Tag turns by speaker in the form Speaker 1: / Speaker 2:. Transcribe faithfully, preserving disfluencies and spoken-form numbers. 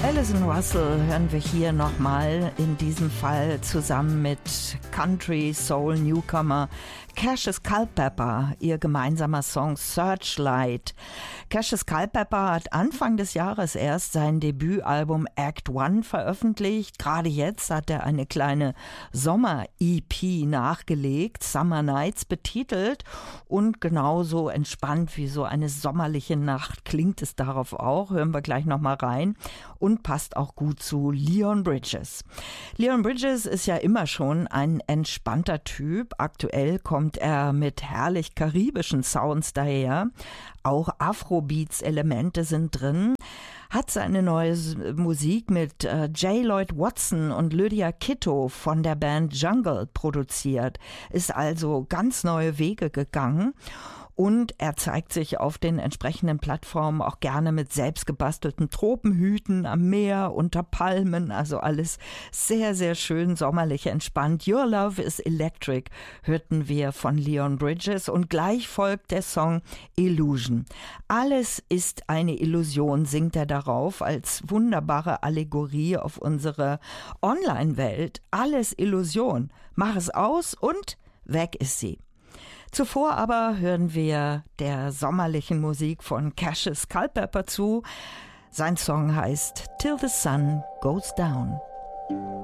Speaker 1: Alison Russell hören wir hier nochmal, in diesem Fall zusammen mit Country Soul Newcomer Cassius Culpepper, ihr gemeinsamer Song Searchlight. Cassius Culpepper hat Anfang des Jahres erst sein Debütalbum Act One veröffentlicht. Gerade jetzt hat er eine kleine Sommer-E P nachgelegt, Summer Nights betitelt, und genauso entspannt wie so eine sommerliche Nacht klingt es darauf auch. Hören wir gleich nochmal rein und passt auch gut zu Leon Bridges. Leon Bridges ist ja immer schon ein entspannter Typ. Aktuell kommt kommt er mit herrlich karibischen Sounds daher. Auch Afrobeats-Elemente sind drin. Hat seine neue Musik mit äh, J. Lloyd Watson und Lydia Kitto von der Band Jungle produziert. Ist also ganz neue Wege gegangen. Und er zeigt sich auf den entsprechenden Plattformen auch gerne mit selbstgebastelten Tropenhüten am Meer, unter Palmen. Also alles sehr, sehr schön sommerlich entspannt. Your Love is Electric hörten wir von Leon Bridges. Und gleich folgt der Song Illusion. Alles ist eine Illusion, singt er darauf, als wunderbare Allegorie auf unsere Online-Welt. Alles Illusion. Mach es aus und weg ist sie. Zuvor aber hören wir der sommerlichen Musik von Cassius Culpepper zu. Sein Song heißt Till the Sun Goes Down.